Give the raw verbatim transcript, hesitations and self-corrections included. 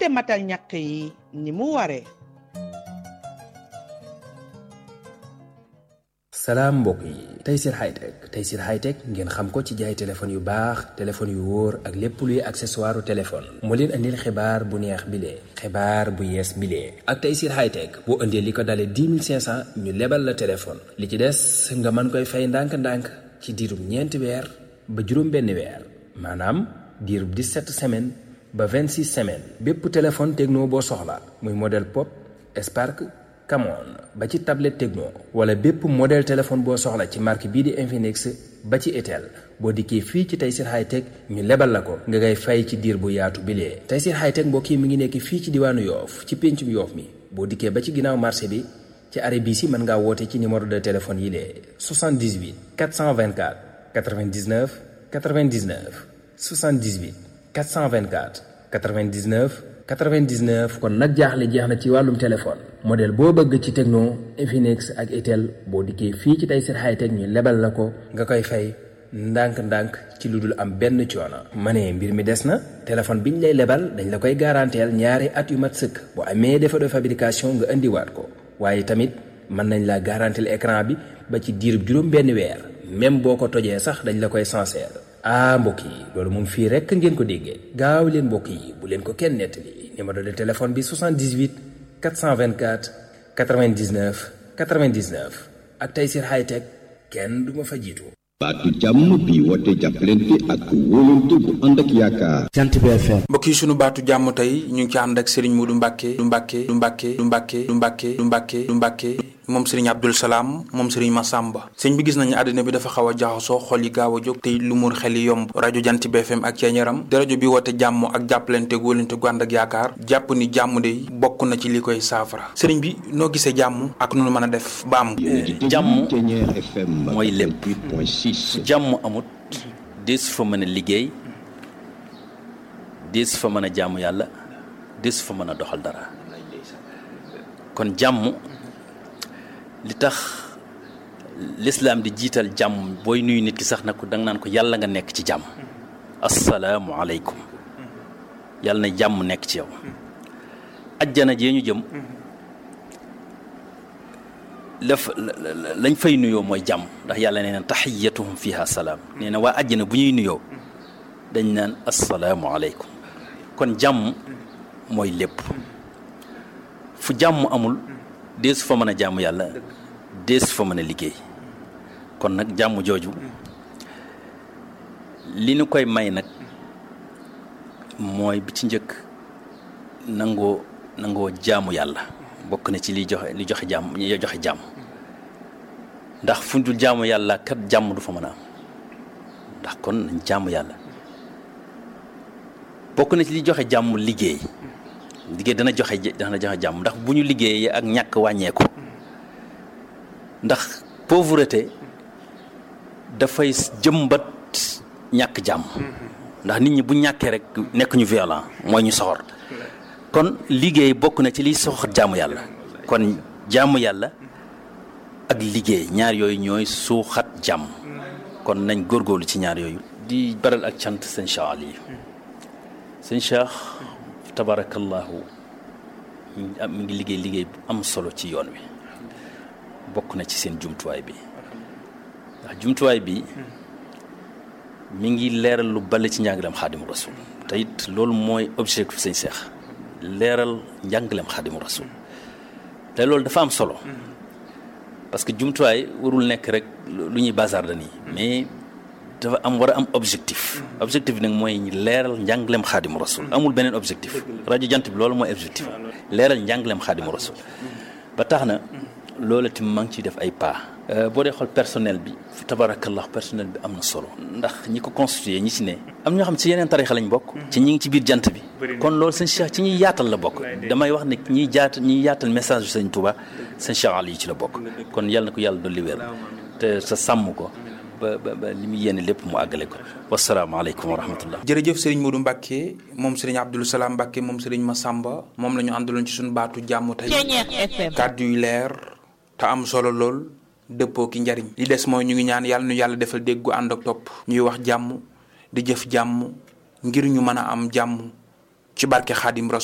te matal ñàkk yi ni mu waree. salaam mbokk yi Tayssir Hightech Tayssir Hightech ngeen xam ko ci jaay téléphone yu baax téléphone yu wóor ak lépp luy accessoire téléphone moo leen andil xibaar bu neex bilee xibaar bu yees bilee ak Tayssir Hightech boo indee li ko dalee dix mille cinq cents ñu lebal la téléphone li ci des nga mën koy fay ndànk-ndànk ci diirub ñeenti weer ba juróom benn weer maanaam diirub dix-sept semaines ba vingt-six semaines bépp téléphone Tecno boo soxla muy modèle Pop Spark Camon ba ci tablette Tecno wala bépp modèle téléphone boo soxla ci marque bii di Infinix ba ci Itel boo dikkee fii ci Tayssir Hightech ñu lebal la ko nga ngay fay ci diir bu yaatu bilee Tayssir Hightech mbokk yi mi ngi nekk fii ci diwaanu Yoof ci péncum Yoof mi boo dikkee ba ci ginnaaw marché bi ci arrêt bii si mën ngaa woote ci numéro de téléphone yi lee soixante-dix-huit quatre cent vingt-quatre quatre-vingt-dix-neuf quatre-vingt-dix-neuf soixante-dix-huit quatre cent vingt-quatre quatre-vingt-dix-neuf quatre-vingt-dix-neuf kon nag jaaxle jeex na ci wàllum téléphone modèle boo bëgg ci Tecno Infinix ak Itel boo dikkee fii ci Tayssir Hightech ñu lebal la ko nga koy fay ndànk-ndànk ci lu dul am benn coono. ma ne mbir mi des na téléphone biñ lay lebal dañ la koy garanteel ñaari at yu mat sëkk bu amee défaut de fabrication nga indiwaat ko waaye tamit mën nañ la garanteel écran bi ba ci diirub juróom benn weer même boo ko tojee sax dañ la koy sincère. ah mbokk yi loolu moom fii rekk ngeen ko déggee gaaw leen mbokk yi bu leen ko kenn nettali numéro de téléphone bi soixante-dix-huit quatre cent vingt-quatre quatre-vingt-dix-neuf quatre-vingt-dix-neuf ak Tayssir Hightech kenn du ma fa jiitu. baatu jàmm bi woote jàppalante ak wóolante bu ànd ak yaakaar. Jant bi F M. mbokk yi sunu baatu jàmm tey ñu ngi ci ànd ak Serigne Modou Mbacké du Mbacké du Mbacké du Mbacké du Mbacké du Mbacké du Mbacké moom Serigne Abdoul Salam moom Serigne Massamba sëñ bi gis nañu àddina bi dafa xaw a jaxasoo xol yi gaaw a jóg te lu mur xel yi yomb rajo Jant bi F M ak ceeñaram di rajo bi woote jàmm ak jàppalante wóolante gu ànd ak yaakaar jàpp ni jàmm de bokk na ci li koy saafara Serigne bi noo gisee jàmm ak nu mën a def ba am jàmm mooy lépp su jàmm amut dees fa mën a liggéey dees fa mën a jaamu yàlla dees fa mën a doxal dara kon jàmm li tax lislaam di jiital jàmm booy nuyu nit ki sax na ko danga naan ko yàlla nga nekk ci jàmm assalaamu aleykum yàlla na jàmm nekk ci yow ajjana jee ñu jëm laf lañ fay nuyoo mooy jàmm ndax yàlla nee na taxiyatuhum fiha salaam nee na waa ajjana bu ñuy nuyoo dañ naan assalaamu aleykum kon jàmm mooy lépp fu jàmm amul deesu fa mën a jaamu yàlla deesu fa mën a liggéey kon nag jàmm jooju li nu koy may nag mooy bi ci njëkk nangoo nangoo jaamu yàlla bokk na ci li joxe li joxe jàmm li joxe jàmm ndax fu dul jaamu yàlla kat jàmm du fa mën a am ndax kon nañ jaamu yàlla bokk na ci li joxe jàmm liggéey liggéey dana joxe dana joxe jàmm ndax bu ñu liggéeyee ak ñàkk wàññeeku ndax pauvreté dafay jëmbat ñàkk jàmm ndax nit ñi bu ñàkkee rek nekk ñu violent mooy ñu soxor kon liggéey bokk na ci liy soxor jaamu yàlla kon jaamu yàlla ak liggéey ñaar yooyu ñooy suuxat jàmm kon nañ góorgóorlu ci ñaar yooyu di baral ak cant sëñ Cheikh Ali sëñ Cheikh tabarakallahu mi ngi liggéey liggéey bu am solo ci yoon wi bokk na ci seen jumtuwaay bi ndax jumtuwaay bi mi ngi leeral lu bale ci njàngaleem xaadimu rasul te it loolu mooy objectif sëñ Cheikh leeral njàngaleem xaadimu rasul te loolu dafa am solo parce que jumtuwaay warul nekk rek lu ñuy bazar da nii mais dafa am war a am objectif objectif bi nag mooy leeral njàngaleem xaadimu rasul amul beneen objectif rajo Jant bi loolu mooy objectif leeral njàngaleem xaadimu rasul ba tax na loolu tamit maa ngi ciy def ay pas boo dee xool personnel bi fi tabarakallah personnel bi am na solo ndax ñi ko constitué ñi ci ne am ñoo xam ci yeneen tarixa lañ bokk ci ñi ngi ci biir Jant bi kon loolu sëñ Cheikh ci ñuy yaatal la bokk damay wax ne ñiy jaat ñiy yaatal message bi sëñ Touba sëñ Cheikh Ali yi ci la bokk kon yàlla na ko yàlla dolli wér te sa sàmm ko ba ba ba li muy yéene lépp mu àggale ko wasalaamaaleykum wa rahmatullah. jërëjëf Serigne Modou Mbacké moom Serigne Abdoul Salam Mbacké moom Serigne Massamba moom la ñu àndaloon ci suñu baatu jàmm tey kàddu yu leer te am solo lool dëppoo ki njariñ li des mooy ñu ngi ñaan yàlla nu yàlla defal déggu ànd ak topp ñuy wax jàmm di jëf jàmm ngir ñu mën a am jàmm ci barke Xaadim Rasul